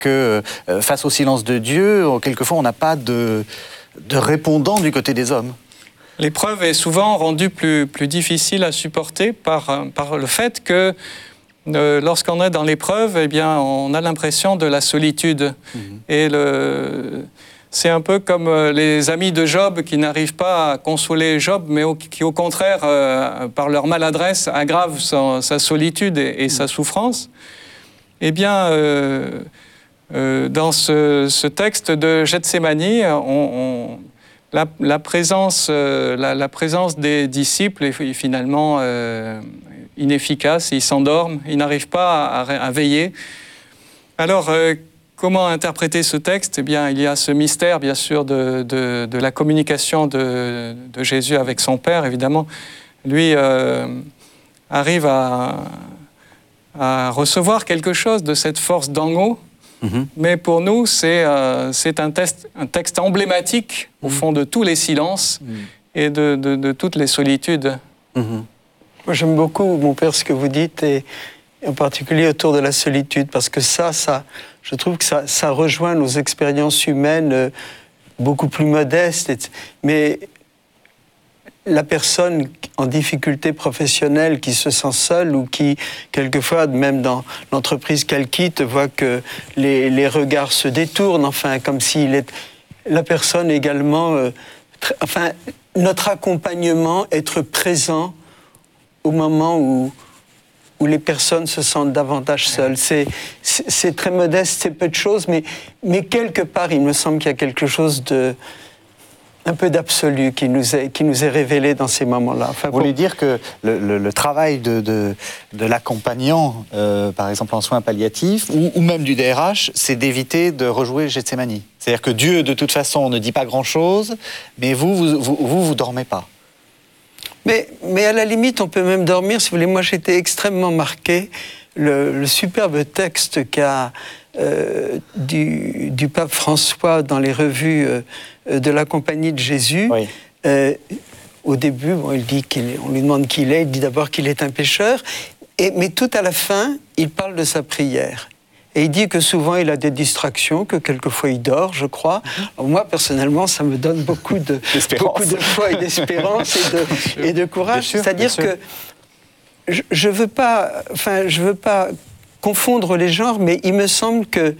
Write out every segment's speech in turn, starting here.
que face au silence de Dieu, quelquefois on n'a pas de répondant du côté des hommes. L'épreuve est souvent rendue plus difficile à supporter par le fait que lorsqu'on est dans l'épreuve, eh bien, on a l'impression de la solitude. Et c'est un peu comme les amis de Job qui n'arrivent pas à consoler Job, mais qui au contraire, par leur maladresse, aggravent sa solitude et sa souffrance. Eh bien, dans ce texte de Gethsémani, la présence des disciples est finalement inefficace. Ils s'endorment, ils n'arrivent pas à veiller. Alors, comment interpréter ce texte ? Eh bien, il y a ce mystère, bien sûr, de la communication de Jésus avec son Père, évidemment. Lui arrive à recevoir quelque chose de cette force d'en haut. Mais pour nous, c'est un texte emblématique, au fond, de tous les silences et de toutes les solitudes. Moi, j'aime beaucoup, mon père, ce que vous dites, et en particulier autour de la solitude, parce que je trouve que ça rejoint nos expériences humaines beaucoup plus modestes. Mais la personne en difficulté professionnelle qui se sent seule ou qui, quelquefois, même dans l'entreprise qu'elle quitte, voit que les regards se détournent, enfin, comme la personne également... notre accompagnement, être présent au moment où les personnes se sentent davantage seules. C'est très modeste, c'est peu de choses, mais quelque part, il me semble qu'il y a quelque chose un peu d'absolu qui nous est révélé dans ces moments-là. Enfin, vous voulez dire que le travail de l'accompagnant, par exemple en soins palliatifs, ou même du DRH, c'est d'éviter de rejouer Gethsémani. C'est-à-dire que Dieu, de toute façon, ne dit pas grand-chose, mais vous dormez pas. Mais à la limite, on peut même dormir. Si vous voulez, moi, j'étais extrêmement marqué. Le superbe texte du pape François dans les revues de la Compagnie de Jésus. Oui. Au début, il dit on lui demande qui il est. Il dit d'abord qu'il est un pécheur. Mais tout à la fin, il parle de sa prière. Et il dit que souvent, il a des distractions, que quelquefois, il dort, je crois. Alors moi, personnellement, ça me donne beaucoup de foi et d'espérance et de courage. C'est-à-dire que je veux pas confondre les genres, mais il me semble que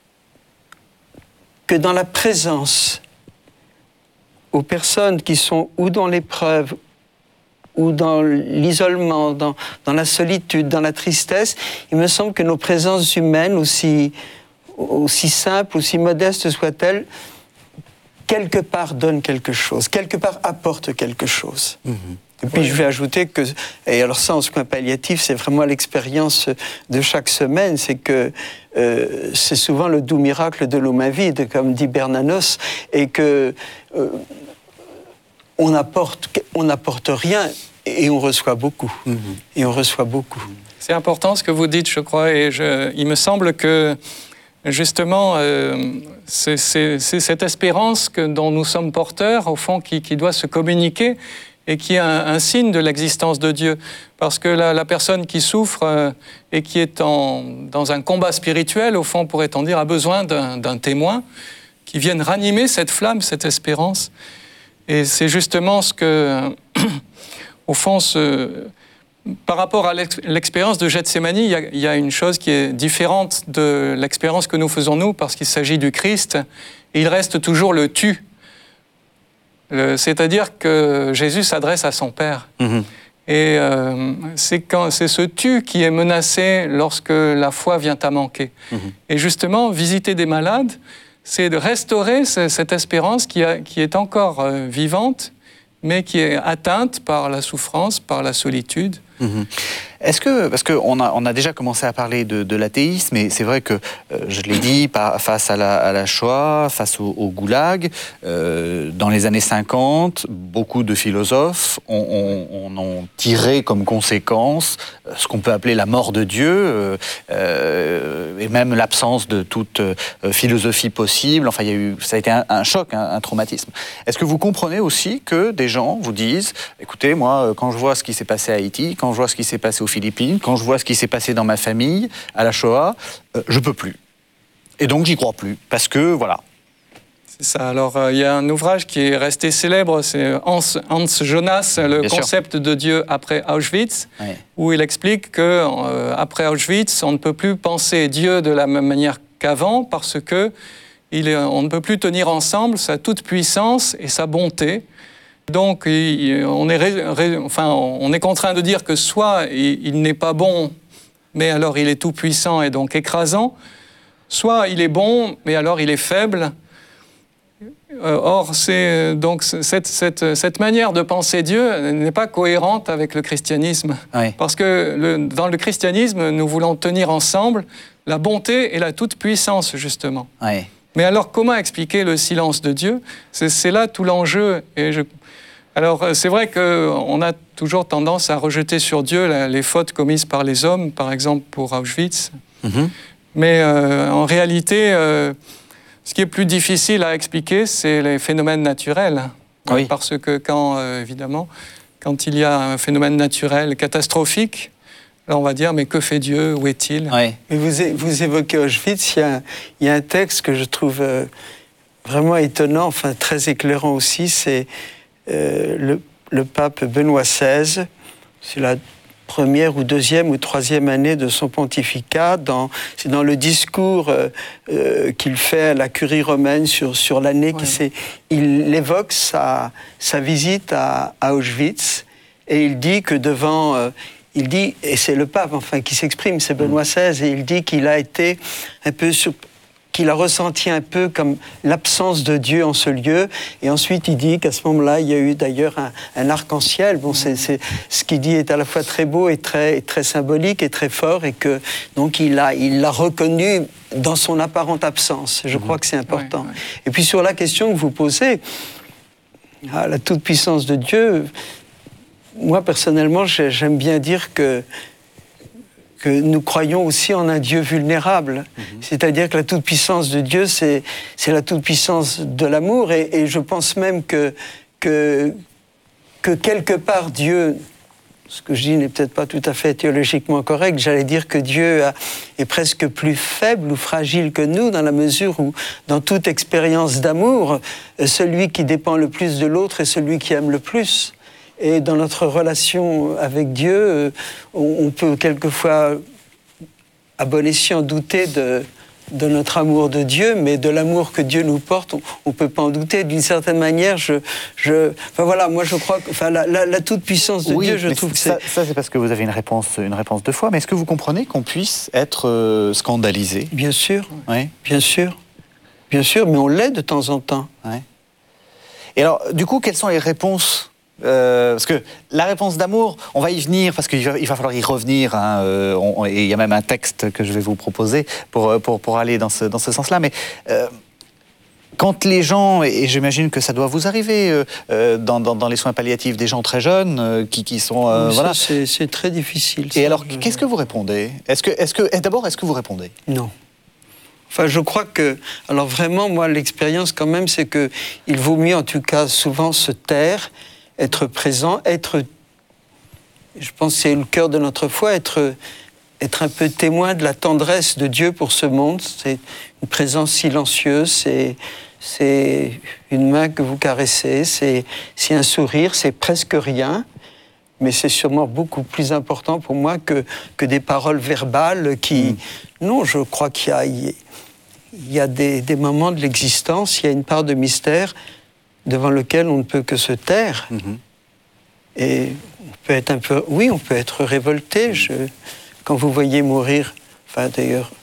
dans la présence aux personnes qui sont ou dans l'épreuve, ou dans l'isolement, dans la solitude, dans la tristesse, il me semble que nos présences humaines, aussi simples, aussi modestes soient-elles, quelque part donnent quelque chose, quelque part apportent quelque chose. Et puis je vais ajouter que, et alors ça en soins palliatifs, c'est vraiment l'expérience de chaque semaine, c'est que c'est souvent le doux miracle de l'homme avide, comme dit Bernanos, et que on n'apporte rien et on reçoit beaucoup. Et on reçoit beaucoup. C'est important ce que vous dites, je crois, et il me semble que justement, c'est cette espérance dont nous sommes porteurs, au fond, qui doit se communiquer et qui est un signe de l'existence de Dieu. Parce que la personne qui souffre et qui est dans un combat spirituel, au fond, pourrait-on dire, a besoin d'un témoin qui vienne ranimer cette flamme, cette espérance. Et c'est justement ce que, au fond, par rapport à l'expérience de Gethsémani, il y a une chose qui est différente de l'expérience que nous faisons nous, parce qu'il s'agit du Christ, et il reste toujours le tu. C'est-à-dire que Jésus s'adresse à son Père. Et c'est ce tu qui est menacé lorsque la foi vient à manquer. Et justement, visiter des malades, c'est de restaurer cette espérance qui est encore vivante, mais qui est atteinte par la souffrance, par la solitude. Est-ce que, parce qu'on a déjà commencé à parler de l'athéisme, et c'est vrai que, je l'ai dit, face à la Shoah, face au goulag, dans les années 50, beaucoup de philosophes ont tiré comme conséquence ce qu'on peut appeler la mort de Dieu, et même l'absence de toute philosophie possible. Enfin, ça a été un choc, un traumatisme. Est-ce que vous comprenez aussi que des gens vous disent, écoutez, moi, quand je vois ce qui s'est passé à Haïti, quand je vois ce qui s'est passé aux Philippines, quand je vois ce qui s'est passé dans ma famille, à la Shoah, je peux plus. Et donc j'y crois plus, parce que voilà. C'est ça. Alors, il y a un ouvrage qui est resté célèbre, c'est Hans Jonas, le Bien concept de Dieu après Auschwitz, où il explique que après Auschwitz, on ne peut plus penser Dieu de la même manière qu'avant, parce que on ne peut plus tenir ensemble sa toute-puissance et sa bonté. Donc, on est contraint de dire que soit il n'est pas bon, mais alors il est tout-puissant et donc écrasant, soit il est bon, mais alors il est faible. Or, donc cette manière de penser Dieu n'est pas cohérente avec le christianisme. Oui. Parce que dans le christianisme, nous voulons tenir ensemble la bonté et la toute-puissance, justement. Oui. Mais alors, comment expliquer le silence de Dieu ? C'est là tout l'enjeu. Alors, c'est vrai qu'on a toujours tendance à rejeter sur Dieu les fautes commises par les hommes, par exemple pour Auschwitz. Mm-hmm. Mais en réalité, ce qui est plus difficile à expliquer, c'est les phénomènes naturels. Oui. Parce que évidemment, quand il y a un phénomène naturel catastrophique, là on va dire, mais que fait Dieu ? Où est-il ? Oui. Mais vous évoquez Auschwitz, il y a un texte que je trouve vraiment étonnant, enfin très éclairant aussi, c'est le pape Benoît XVI, c'est la première ou deuxième ou troisième année de son pontificat, c'est dans le discours qu'il fait à la curie romaine sur l'année, il évoque sa visite à Auschwitz, et il dit que et c'est le pape qui s'exprime, c'est Benoît XVI, et il dit qu'il a été un peu qu'il a ressenti un peu comme l'absence de Dieu en ce lieu. Et ensuite, il dit qu'à ce moment-là, il y a eu d'ailleurs un arc-en-ciel. Bon, ce qu'il dit est à la fois très beau et très symbolique et très fort, et que donc il l'a reconnu dans son apparente absence. Je crois que c'est important. Et puis sur la question que vous posez, la toute-puissance de Dieu, moi personnellement, j'aime bien dire que nous croyons aussi en un Dieu vulnérable. C'est-à-dire que la toute-puissance de Dieu, c'est la toute-puissance de l'amour. Et je pense même que quelque part, Dieu, ce que je dis n'est peut-être pas tout à fait théologiquement correct, j'allais dire que Dieu est presque plus faible ou fragile que nous, dans la mesure où, dans toute expérience d'amour, celui qui dépend le plus de l'autre est celui qui aime le plus. Et dans notre relation avec Dieu, on peut quelquefois, à bon escient, douter de notre amour de Dieu, mais de l'amour que Dieu nous porte, on ne peut pas en douter. D'une certaine manière, moi je crois que la toute-puissance de Dieu, je trouve que ça c'est parce que vous avez une réponse de foi, mais est-ce que vous comprenez qu'on puisse être scandalisé ? Bien sûr, oui. Bien sûr, mais on l'est de temps en temps. Oui. Et alors, du coup, quelles sont les réponses ? Parce que la réponse d'amour, on va y venir, parce qu'il va falloir y revenir, et il y a même un texte que je vais vous proposer pour aller dans ce sens-là, mais quand les gens, et j'imagine que ça doit vous arriver dans les soins palliatifs, des gens très jeunes qui sont... voilà. C'est très difficile. Et alors, qu'est-ce que vous répondez ? D'abord, est-ce que vous répondez ? Non. Enfin, je crois que... Alors vraiment, moi, l'expérience quand même, c'est qu'il vaut mieux, en tout cas, souvent se taire, être présent, je pense que c'est le cœur de notre foi, être un peu témoin de la tendresse de Dieu pour ce monde. C'est une présence silencieuse, c'est une main que vous caressez, c'est un sourire, c'est presque rien, mais c'est sûrement beaucoup plus important pour moi que des paroles verbales qui... Non, je crois qu'il y a des moments de l'existence, il y a une part de mystère devant lequel on ne peut que se taire. Et on peut être on peut être révolté. Quand vous voyez mourir, d'ailleurs,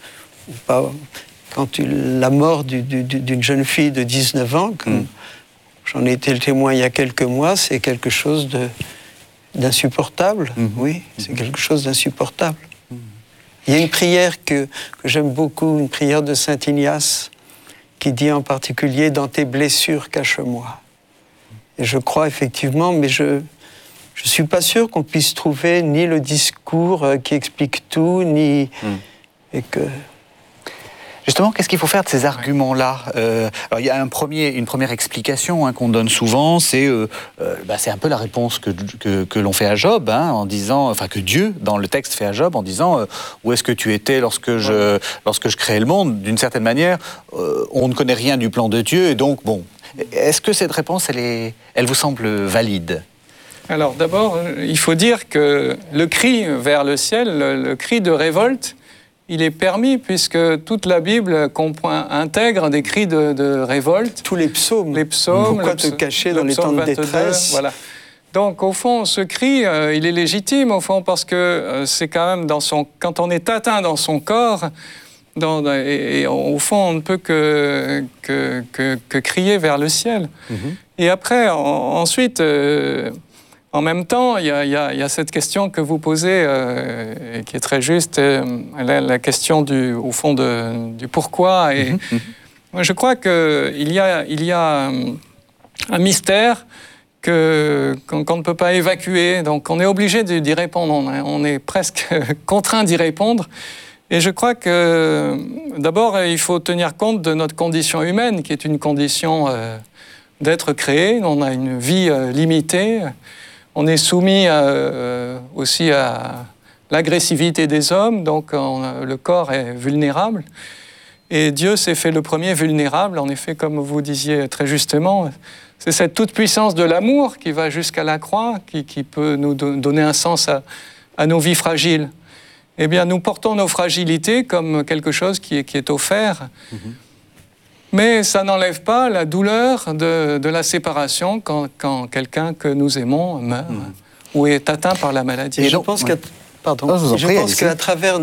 la mort d'une jeune fille de 19 ans, j'en ai été le témoin il y a quelques mois, c'est quelque chose d'insupportable. Oui, c'est quelque chose d'insupportable. Il y a une prière que j'aime beaucoup, une prière de Saint Ignace, qui dit en particulier « Dans tes blessures, cache-moi ». Et je crois effectivement, mais je suis pas sûr qu'on puisse trouver ni le discours qui explique tout, ni... Et que... Justement, qu'est-ce qu'il faut faire de ces arguments-là? Alors, il y a une première explication qu'on donne souvent, c'est un peu la réponse que l'on fait à Job, en disant, enfin que Dieu, dans le texte, fait à Job, en disant où est-ce que tu étais lorsque je créais le monde? D'une certaine manière, on ne connaît rien du plan de Dieu, et donc, bon, est-ce que cette réponse, elle vous semble valide? Alors d'abord, il faut dire que le cri vers le ciel, le cri de révolte, il est permis puisque toute la Bible intègre des cris de révolte. Tous les psaumes. Pourquoi te cacher dans les temps de détresse? Voilà. Donc au fond, ce cri, il est légitime au fond parce que c'est quand même quand on est atteint dans son corps, et au fond, on ne peut que crier vers le ciel. Et après, ensuite. En même temps, il y a cette question que vous posez, qui est très juste, la question au fond du pourquoi. Et je crois qu'il y a un mystère qu'on ne peut pas évacuer. Donc on est obligé d'y répondre, on est presque contraint d'y répondre. Et je crois que d'abord, il faut tenir compte de notre condition humaine, qui est une condition d'être créé. On a une vie limitée. On est soumis aussi à l'agressivité des hommes, donc le corps est vulnérable. Et Dieu s'est fait le premier vulnérable, en effet, comme vous disiez très justement. C'est cette toute-puissance de l'amour qui va jusqu'à la croix, qui peut nous donner un sens à nos vies fragiles. Eh bien, nous portons nos fragilités comme quelque chose qui est offert. Mais ça n'enlève pas la douleur de la séparation quand quelqu'un que nous aimons meurt ou est atteint par la maladie. Et je pense qu'à travers,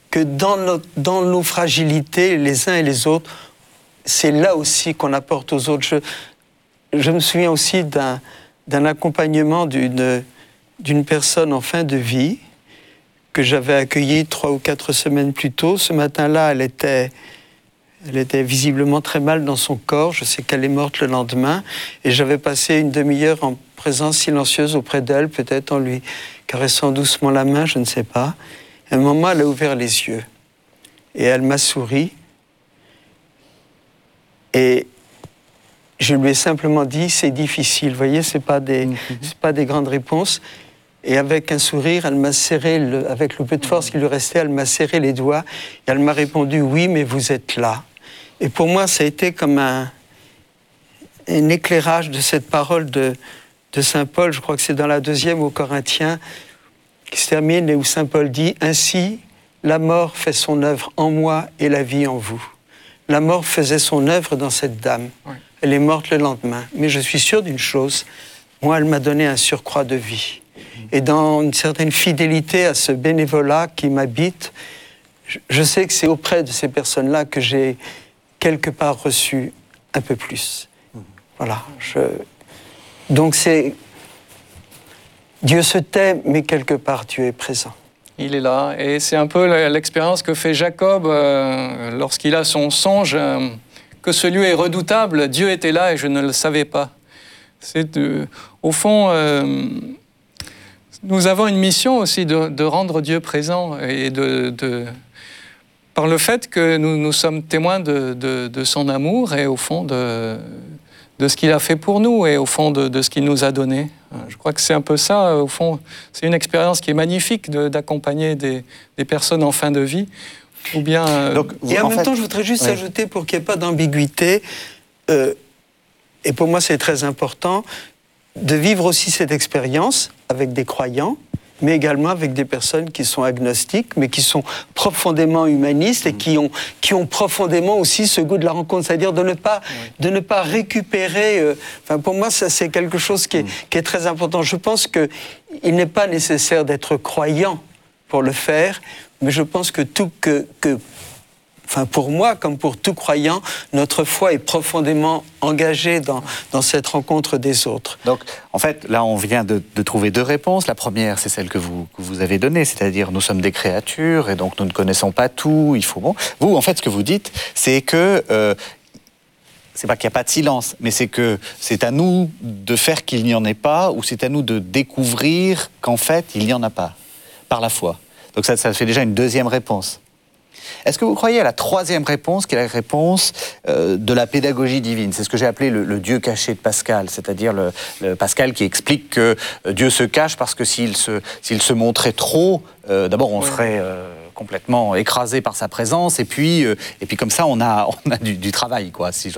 dans nos fragilités, les uns et les autres, c'est là aussi qu'on apporte aux autres. Je me souviens aussi d'un accompagnement d'une personne en fin de vie que j'avais accueillie 3 ou 4 semaines plus tôt. Ce matin-là, elle était visiblement très mal dans son corps. Je sais qu'elle est morte le lendemain. Et j'avais passé une demi-heure en présence silencieuse auprès d'elle, peut-être en lui caressant doucement la main, je ne sais pas. À un moment, elle a ouvert les yeux. Et elle m'a souri. Et je lui ai simplement dit, c'est difficile. Vous voyez, c'est pas des grandes réponses. Et avec un sourire, elle m'a serré, avec le peu de force qui lui restait, elle m'a serré les doigts. Et elle m'a répondu, oui, mais vous êtes là. Et pour moi, ça a été comme un éclairage de cette parole de Saint Paul, je crois que c'est dans la 2e aux Corinthiens, qui se termine et où Saint Paul dit « Ainsi, la mort fait son œuvre en moi et la vie en vous. » La mort faisait son œuvre dans cette dame. Oui. Elle est morte le lendemain. Mais je suis sûr d'une chose, moi, elle m'a donné un surcroît de vie. Et dans une certaine fidélité à ce bénévolat qui m'habite, je sais que c'est auprès de ces personnes-là que j'ai quelque part reçu un peu plus. Voilà. Donc c'est... Dieu se tait, mais quelque part Dieu est présent. Il est là. Et c'est un peu l'expérience que fait Jacob lorsqu'il a son songe, que ce lieu est redoutable. Dieu était là et je ne le savais pas. Au fond... nous avons une mission aussi de rendre Dieu présent et par le fait que nous sommes témoins de son amour et au fond de ce qu'il a fait pour nous et au fond de ce qu'il nous a donné. Je crois que c'est un peu ça, au fond. C'est une expérience qui est magnifique d'accompagner des personnes en fin de vie. Ou bien, et en même temps, je voudrais juste ajouter, pour qu'il n'y ait pas d'ambiguïté, et pour moi c'est très important, de vivre aussi cette expérience avec des croyants, mais également avec des personnes qui sont agnostiques, mais qui sont profondément humanistes et qui ont profondément aussi ce goût de la rencontre, c'est-à-dire de ne pas récupérer... pour moi, ça, c'est quelque chose qui est très important. Je pense qu'il n'est pas nécessaire d'être croyant pour le faire, mais je pense que pour moi, comme pour tout croyant, notre foi est profondément engagée dans cette rencontre des autres. Donc, en fait, là, on vient de trouver 2 réponses. La première, c'est celle que vous avez donnée, c'est-à-dire nous sommes des créatures et donc nous ne connaissons pas tout. Il faut Vous, en fait, ce que vous dites, c'est que c'est pas qu'il n'y a pas de silence, mais c'est que c'est à nous de faire qu'il n'y en ait pas, ou c'est à nous de découvrir qu'en fait, il n'y en a pas, par la foi. Donc ça fait déjà une 2e réponse. Est-ce que vous croyez à la troisième réponse, qui est la réponse de la pédagogie divine? C'est ce que j'ai appelé le Dieu caché de Pascal, c'est-à-dire le Pascal qui explique que Dieu se cache parce que s'il se montrait trop, d'abord on serait complètement écrasé par sa présence, et puis comme ça on a du travail, quoi. Si